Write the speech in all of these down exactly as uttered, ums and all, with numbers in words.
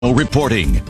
Reporting.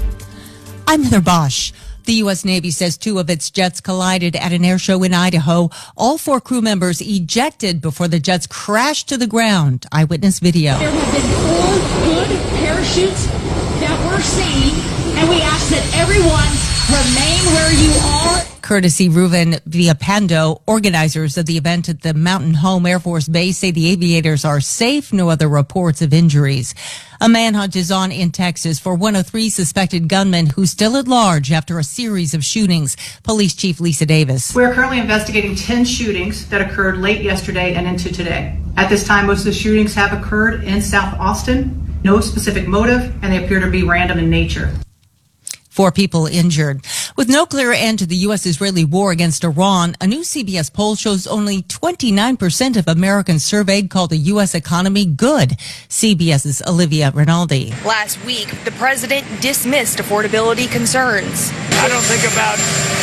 I'm Heather Bosch. The U S. Navy says two of its jets collided at an air show in Idaho. All four crew members ejected before the jets crashed to the ground. Eyewitness video. There have been four good parachutes that we're seeing, and we ask that everyone remain where you are. Courtesy Reuven Villapando, organizers of the event at the Mountain Home Air Force Base, say the aviators are safe. No other reports of injuries. A manhunt is on in Texas for one of three suspected gunmen who's still at large after a series of shootings. Police Chief Lisa Davis. We're currently investigating ten shootings that occurred late yesterday and into today. At this time, most of the shootings have occurred in South Austin. No specific motive, and they appear to be random in nature. Four people injured. With no clear end to the U S-Israeli war against Iran, a new C B S poll shows only twenty-nine percent of Americans surveyed call the U S economy good. CBS's Olivia Rinaldi. Last week, the president dismissed affordability concerns. I don't think about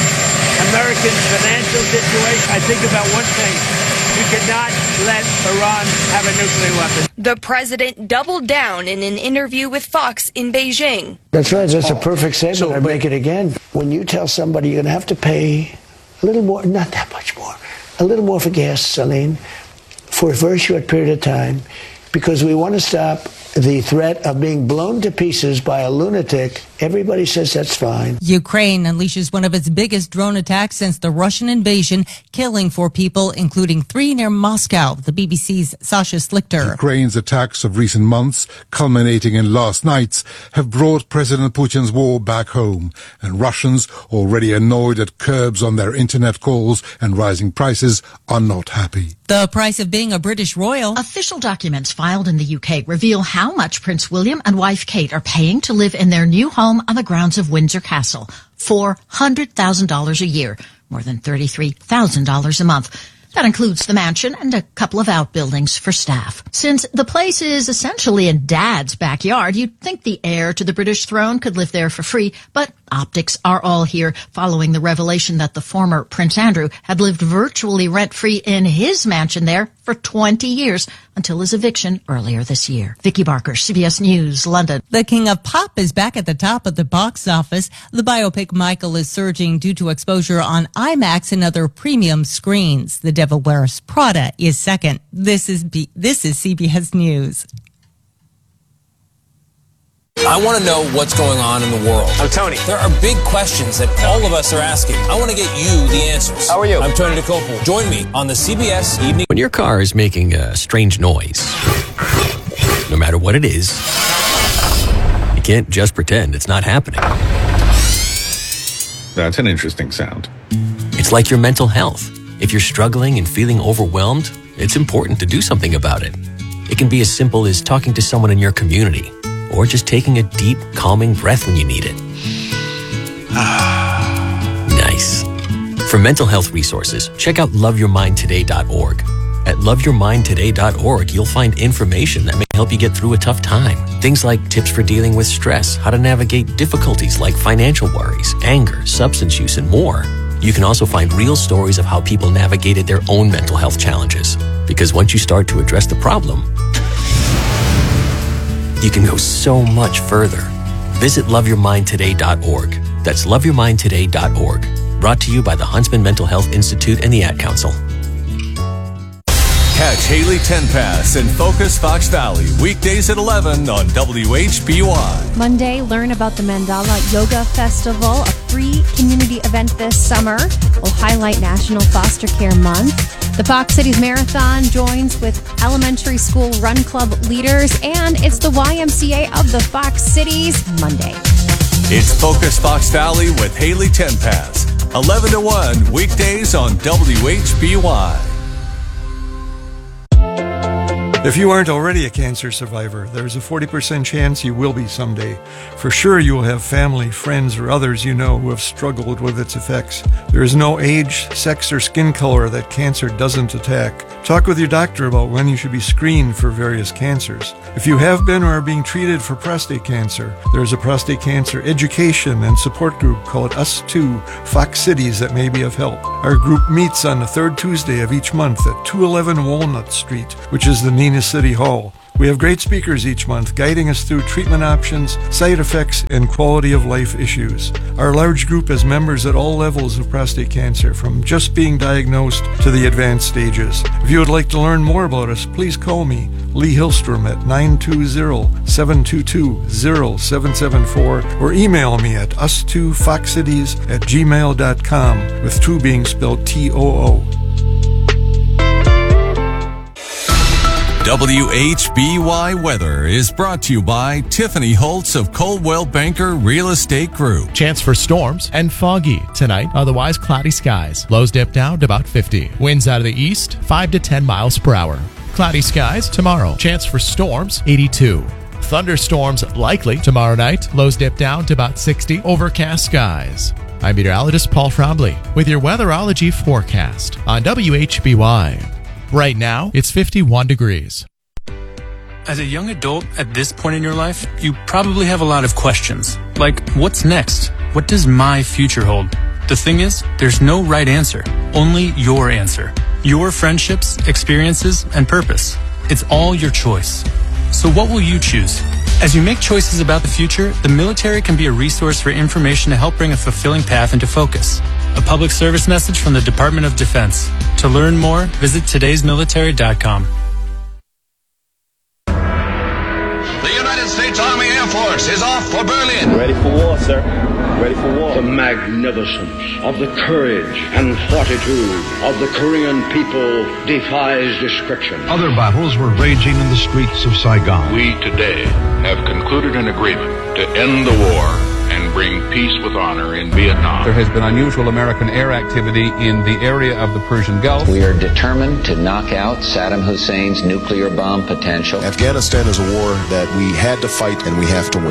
Americans' financial situation. I think about one thing. We cannot let Iran have a nuclear weapon. The president doubled down in an interview with Fox in Beijing. That's right. That's a perfect statement. So, I'd make it again. When you tell somebody you're going to have to pay a little more, not that much more, a little more for gasoline for a very short period of time, because we want to stop the threat of being blown to pieces by a lunatic, everybody says that's fine. Ukraine unleashes one of its biggest drone attacks since the Russian invasion, killing four people, including three near Moscow. The B B C's Sasha Slichter. Ukraine's attacks of recent months, culminating in last night's, have brought President Putin's war back home. And Russians, already annoyed at curbs on their internet calls and rising prices, are not happy. The price of being a British royal. Official documents filed in the U K reveal how much Prince William and wife Kate are paying to live in their new home on the grounds of Windsor Castle. four hundred thousand dollars a year, more than thirty-three thousand dollars a month. That includes the mansion and a couple of outbuildings for staff. Since the place is essentially in Dad's backyard, you'd think the heir to the British throne could live there for free, but optics are all here following the revelation that the former Prince Andrew had lived virtually rent-free in his mansion there for twenty years until his eviction earlier this year. Vicky Barker, C B S News, London. The King of Pop is back at the top of the box office. The biopic Michael is surging due to exposure on IMAX and other premium screens. The Devil Wears Prada is second. This is B- this is C B S News. I want to know what's going on in the world. I'm Tony. There are big questions that all of us are asking. I want to get you the answers. How are you? I'm Tony DeCopel. Join me on the C B S Evening. When your car is making a strange noise, no matter what it is, you can't just pretend it's not happening. That's an interesting sound. It's like your mental health. If you're struggling and feeling overwhelmed, it's important to do something about it. It can be as simple as talking to someone in your community, or just taking a deep, calming breath when you need it. Nice. For mental health resources, check out love your mind today dot org. At love your mind today dot org, you'll find information that may help you get through a tough time. Things like tips for dealing with stress, how to navigate difficulties like financial worries, anger, substance use, and more. You can also find real stories of how people navigated their own mental health challenges. Because once you start to address the problem, you can go so much further. Visit love your mind today dot org. That's love your mind today dot org. Brought to you by the Huntsman Mental Health Institute and the Ad Council. Catch Haley Tenpass in Focus Fox Valley weekdays at eleven on W H B Y. Monday, learn about the Mandala Yoga Festival, a free community event this summer. Will highlight National Foster Care Month. The Fox Cities Marathon joins with elementary school run club leaders, and it's the Y M C A of the Fox Cities Monday. It's Focus Fox Valley with Haley Tenpass, eleven to one weekdays on W H B Y. If you aren't already a cancer survivor, there's a forty percent chance you will be someday. For sure, you will have family, friends, or others you know who have struggled with its effects. There is no age, sex, or skin color that cancer doesn't attack. Talk with your doctor about when you should be screened for various cancers. If you have been or are being treated for prostate cancer, there's a prostate cancer education and support group called Us Too, Fox Cities that may be of help. Our group meets on the third Tuesday of each month at two eleven Walnut Street, which is the Neenah City Hall. We have great speakers each month guiding us through treatment options, side effects, and quality of life issues. Our large group has members at all levels of prostate cancer, from just being diagnosed to the advanced stages. If you would like to learn more about us, please call me, Lee Hillstrom, at nine two zero, seven two two, zero seven seven four, or email me at us two fox cities at gmail dot com, with two being spelled T O O. W H B Y Weather is brought to you by Tiffany Holtz of Coldwell Banker Real Estate Group. Chance for storms and foggy tonight, otherwise cloudy skies. Lows dip down to about fifty. Winds out of the east, five to ten miles per hour. Cloudy skies tomorrow. Chance for storms, eighty-two. Thunderstorms likely tomorrow night. Lows dip down to about sixty. Overcast skies. I'm meteorologist Paul Trombley with your weatherology forecast on W H B Y. Right now, it's fifty-one degrees. As a young adult at this point in your life, you probably have a lot of questions. Like, what's next? What does my future hold? The thing is, there's no right answer, only your answer. Your friendships, experiences, and purpose. It's all your choice. So what will you choose? As you make choices about the future, the military can be a resource for information to help bring a fulfilling path into focus. A public service message from the Department of Defense. To learn more, visit todays military dot com. The United States Army Air Force is off for Berlin. Ready for war, sir. Ready for war. The magnificence of the courage and fortitude of the Korean people defies description. Other battles were raging in the streets of Saigon. We today have concluded an agreement to end the war and bring peace with honor in Vietnam. There has been unusual American air activity in the area of the Persian Gulf. We are determined to knock out Saddam Hussein's nuclear bomb potential. Afghanistan is a war that we had to fight and we have to win.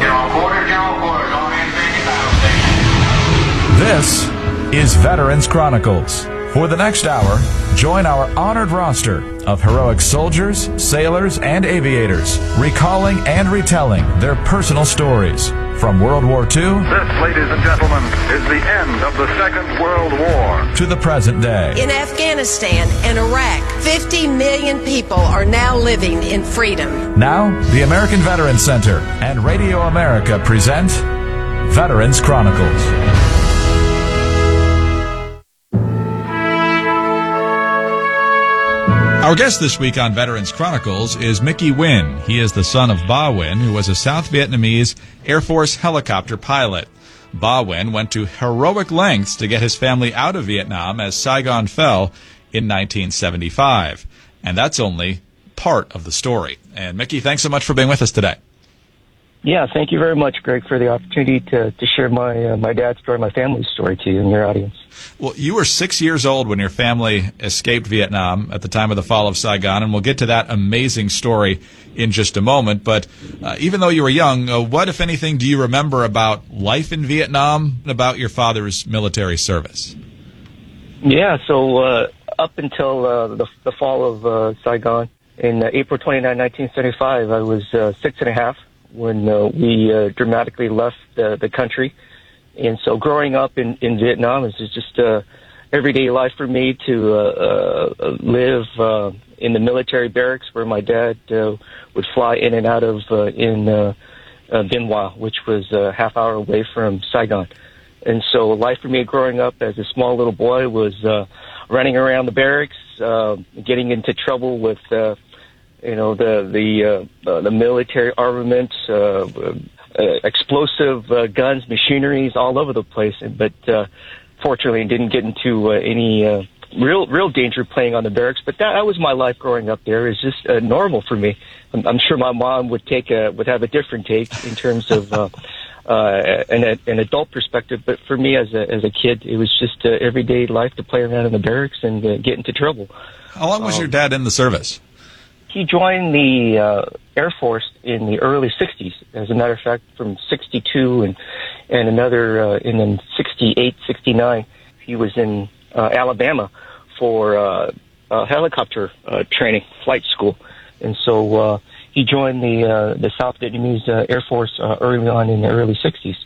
This is Veterans Chronicles. For the next hour, join our honored roster of heroic soldiers, sailors, and aviators, recalling and retelling their personal stories. From World War Two, this, ladies and gentlemen, is the end of the Second World War, to the present day. In Afghanistan and Iraq, fifty million people are now living in freedom. Now, the American Veterans Center and Radio America present Veterans Chronicles. Our guest this week on Veterans Chronicles is Mickey Nguyen. He is the son of Ba Nguyen, who was a South Vietnamese Air Force helicopter pilot. Ba Nguyen went to heroic lengths to get his family out of Vietnam as Saigon fell in nineteen seventy-five. And that's only part of the story. And Mickey, thanks so much for being with us today. Yeah, thank you very much, Greg, for the opportunity to, to share my uh, my dad's story, my family's story to you and your audience. Well, you were six years old when your family escaped Vietnam at the time of the fall of Saigon, and we'll get to that amazing story in just a moment. But uh, even though you were young, uh, what, if anything, do you remember about life in Vietnam and about your father's military service? Yeah, so uh, up until uh, the, the fall of uh, Saigon, in uh, April twenty-ninth, nineteen seventy-five, I was uh, six and a half when uh, we uh, dramatically left uh, the country. And so growing up in, in Vietnam is just uh, everyday life for me to uh, uh, live uh, in the military barracks where my dad uh, would fly in and out of uh, in uh, uh, Bien Hoa, which was a half hour away from Saigon. And so life for me growing up as a small little boy was uh, running around the barracks, uh, getting into trouble with uh, you know the the uh, uh, the military armament. Uh, Uh, explosive uh, guns, machineries all over the place, but uh, fortunately didn't get into uh, any uh, real real danger playing on the barracks. But that, that was my life growing up there. It's just uh, normal for me. I'm, I'm sure my mom would take a, would have a different take in terms of uh, uh, an, an adult perspective. But for me as a as a kid, it was just uh, everyday life to play around in the barracks and uh, get into trouble. How long was um, your dad in the service? He joined the uh, Air Force in the early sixties. As a matter of fact, from sixty-two and and another uh, in then sixty-eight, sixty-nine, he was in uh, Alabama for uh, uh, helicopter uh, training, flight school, and so uh, he joined the uh, the South Vietnamese uh, Air Force uh, early on in the early sixties.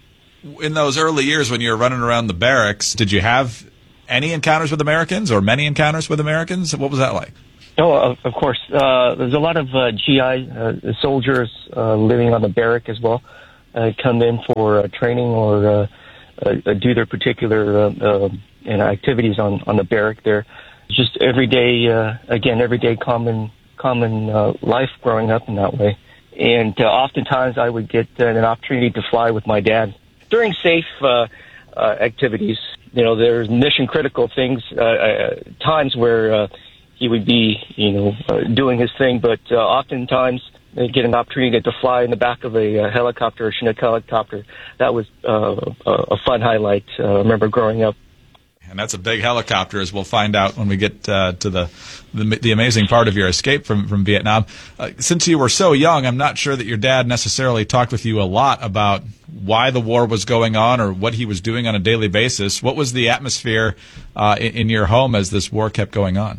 In those early years when you were running around the barracks, did you have any encounters with Americans or many encounters with Americans? What was that like? Oh, of, of course. Uh, there's a lot of uh, G I uh, soldiers uh, living on the barrack as well. Uh, come in for uh, training or uh, uh, do their particular uh, uh, you know, activities on, on the barrack there. Just everyday, uh, again, everyday common common uh, life growing up in that way. And uh, oftentimes I would get uh, an opportunity to fly with my dad during safe uh, uh, activities. You know, there's mission critical things, uh, uh, times where uh, he would be, you know, uh, doing his thing, but uh, oftentimes they get an opportunity to fly in the back of a uh, helicopter, a Chinook helicopter. That was uh, a, a fun highlight. Uh, I remember growing up. And that's a big helicopter, as we'll find out when we get uh, to the, the the amazing part of your escape from, from Vietnam. Uh, since you were so young, I'm not sure that your dad necessarily talked with you a lot about why the war was going on or what he was doing on a daily basis. What was the atmosphere uh, in, in your home as this war kept going on?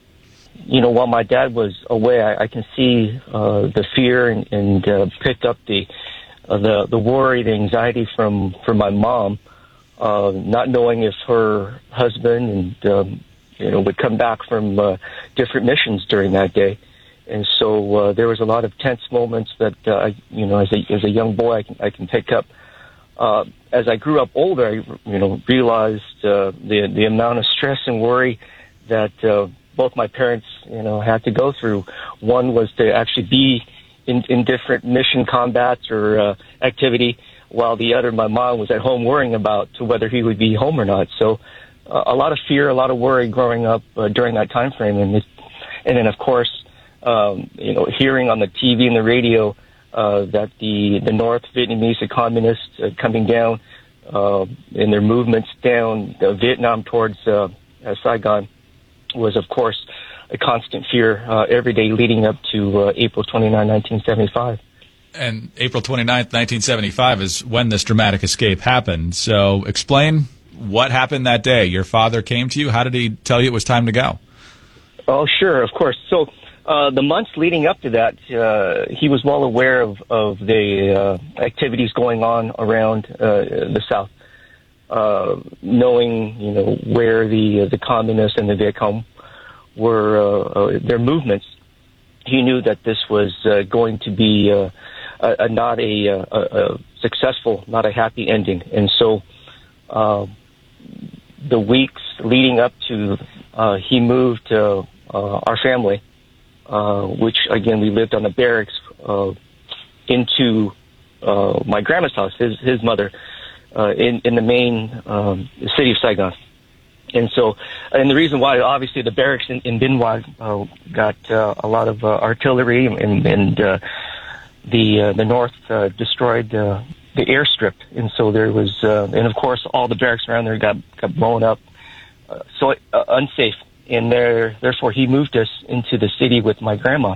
You know, while my dad was away, I, I can see uh, the fear and, and uh, pick up the uh, the the worry, the anxiety from from my mom, uh, not knowing if her husband and um, you know would come back from uh, different missions during that day, and so uh, there was a lot of tense moments that uh, I, you know, as a as a young boy, I can I can pick up. Uh, as I grew up older, I you know realized uh, the the amount of stress and worry that uh, both my parents, you know, had to go through. One was to actually be in, in different mission combats or uh, activity, while the other, my mom, was at home worrying about whether he would be home or not. So uh, a lot of fear, a lot of worry growing up uh, during that time frame. And, it, and then, of course, um, you know, hearing on the T V and the radio uh, that the, the North Vietnamese, the communists uh, coming down uh, in their movements down uh, Vietnam towards uh, uh, Saigon, was, of course, a constant fear uh, every day leading up to uh, April twenty-ninth, nineteen seventy-five. And April twenty-ninth, nineteen seventy-five is when this dramatic escape happened. So explain what happened that day. Your father came to you. How did he tell you it was time to go? Oh, sure, of course. So uh, the months leading up to that, uh, he was well aware of, of the uh, activities going on around uh, the South. Uh, knowing, you know, where the uh, the communists and the Viet Cong were, uh, uh, their movements, he knew that this was uh, going to be uh, a, a not a, a, a successful, not a happy ending. And so uh, the weeks leading up to, uh, he moved uh, uh, our family, uh, which, again, we lived on the barracks, uh, into uh, my grandma's house, his, his mother, Uh, in, in the main um, city of Saigon. And so, and the reason why, obviously, the barracks in, in Bien Hoa uh, got uh, a lot of uh, artillery, and, and uh, the uh, the North uh, destroyed uh, the airstrip. And so there was, uh, and of course, all the barracks around there got, got blown up. Uh, so uh, unsafe. And there, therefore, he moved us into the city with my grandma.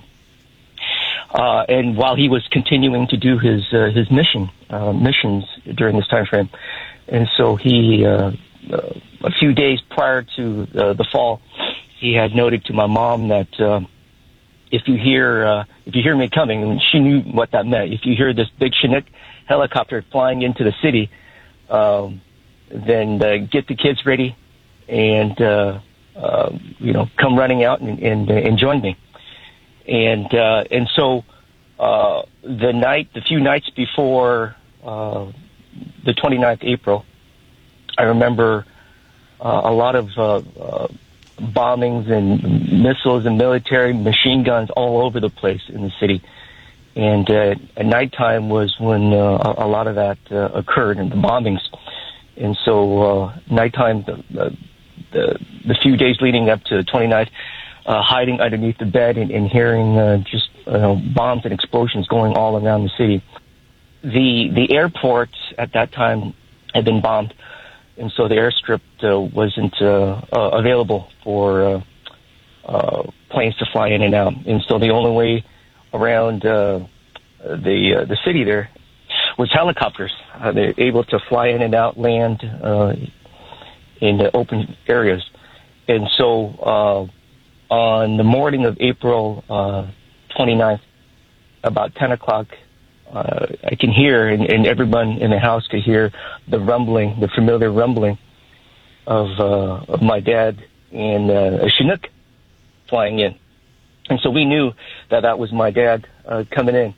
Uh, and while he was continuing to do his uh, his mission uh, missions during this time frame, and so he uh, uh, a few days prior to uh, the fall, he had noted to my mom that uh, if you hear uh, if you hear me coming, and she knew what that meant. If you hear this big Chinook helicopter flying into the city, um, then uh, get the kids ready, and uh, uh, you know come running out and and, and join me. And uh, and so uh, the night, the few nights before uh, the twenty-ninth of April, I remember uh, a lot of uh, uh, bombings and missiles and military machine guns all over the place in the city. And uh, at nighttime was when uh, a lot of that uh, occurred, and the bombings. And so uh, nighttime, the, the, the, the few days leading up to the twenty-ninth, Uh, hiding underneath the bed and, and hearing uh, just uh, bombs and explosions going all around the city. The the airport at that time had been bombed, and so the airstrip uh, wasn't uh, uh, available for uh, uh, planes to fly in and out. And so the only way around uh, the uh, the city there was helicopters. Uh, they were able to fly in and out, land uh, in the open areas. And so uh, on the morning of April uh, twenty-ninth, about ten o'clock, uh, I can hear, and, and everyone in the house could hear the rumbling, the familiar rumbling of, uh, of my dad and uh, a Chinook flying in. And so we knew that that was my dad uh, coming in.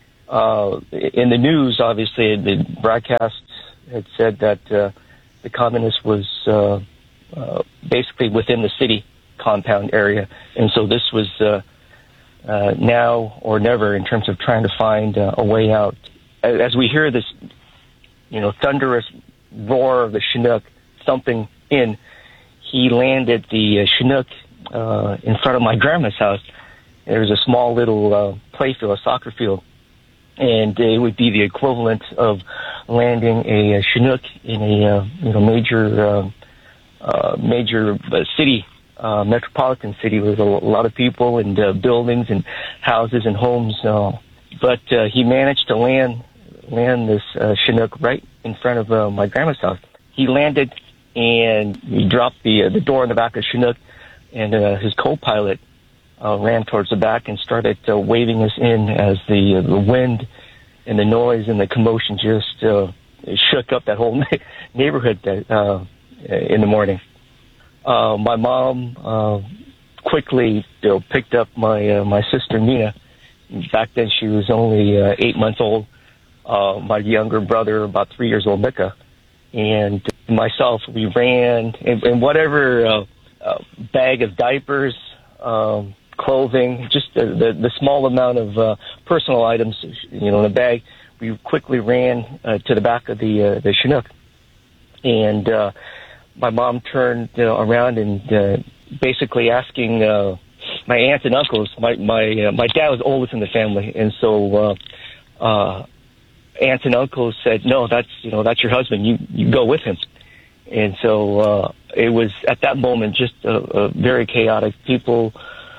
Uh, in the news, obviously, the broadcast had said that uh, the communist was uh, uh, basically within the city compound area. And so this was uh, uh, now or never in terms of trying to find uh, a way out. As we hear this, you know, thunderous roar of the Chinook thumping in, he landed the uh, Chinook uh, in front of my grandma's house. There was a small little uh, play field, a soccer field, and it would be the equivalent of landing a, a Chinook in a uh, you know major uh, uh, major uh, city, uh, metropolitan city with a lot of people and uh, buildings and houses and homes. Uh, but uh, he managed to land land this uh, Chinook right in front of uh, my grandma's house. He landed and he dropped the uh, the door in the back of the Chinook, and uh, his co-pilot Uh, ran towards the back and started uh, waving us in as the uh, the wind and the noise and the commotion just uh, shook up that whole neighborhood that, uh, in the morning. Uh, my mom uh, quickly you know, picked up my uh, my sister Nina. Back then she was only uh, eight months old. Uh, my younger brother, about three years old, Micah, and myself. We ran in, in whatever uh, uh, bag of diapers. Um, clothing, just the, the, the small amount of uh, personal items, you know, in a bag. We quickly ran uh, to the back of the uh, the Chinook, and uh, my mom turned uh, around and uh, basically asking uh, my aunts and uncles. My my uh, my dad was oldest in the family, and so uh, uh, aunts and uncles said, "No, that's you know that's your husband. You you go with him." And so uh, it was at that moment just a, a very chaotic. People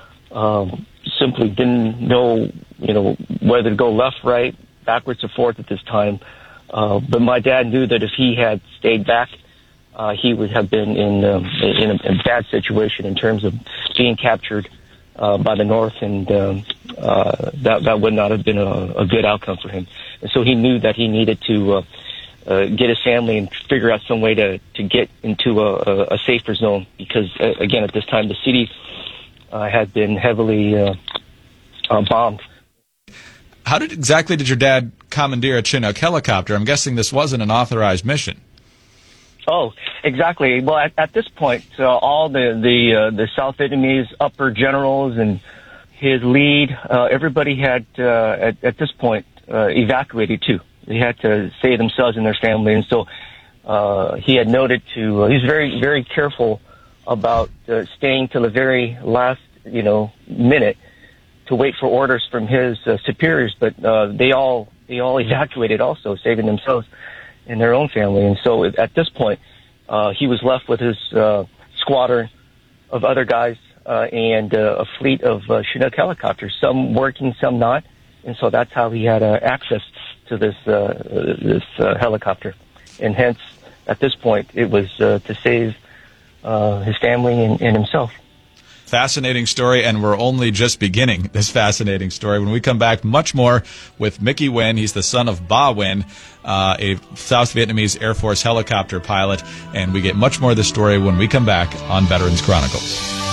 um, simply didn't know, you know, whether to go left, right, backwards, or forth at this time. Uh, but my dad knew that if he had stayed back, uh, he would have been in, um, in, a, in a bad situation in terms of being captured uh, by the North, and um, uh, that that would not have been a, a good outcome for him. And so he knew that he needed to uh, uh, get his family and figure out some way to, to get into a, a, a safer zone, because, uh, again, at this time, the city uh, had been heavily uh, uh, bombed. How did exactly did your dad commandeer a Chinook helicopter? I'm guessing this wasn't an authorized mission. Oh, exactly. Well, at, at this point, uh, all the the uh, the South Vietnamese upper generals and his lead, uh, everybody had uh, at, at this point uh, evacuated too. They had to save themselves and their family, and so uh, he had noted to. Uh, he was very very careful about uh, staying till the very last, you know, minute to wait for orders from his uh, superiors, but uh, they all they all evacuated also, saving themselves and their own family. And so at this point, uh, he was left with his uh, squadron of other guys uh, and uh, a fleet of uh, Chinook helicopters, some working, some not. And so that's how he had uh, access to this uh, this uh, helicopter. And hence, at this point, it was uh, to save uh, his family and, and himself. Fascinating story, and we're only just beginning this fascinating story. When we come back, much more with Mickey Nguyen. He's the son of Ba Nguyen, uh, a South Vietnamese Air Force helicopter pilot, and we get much more of this story when we come back on Veterans Chronicles.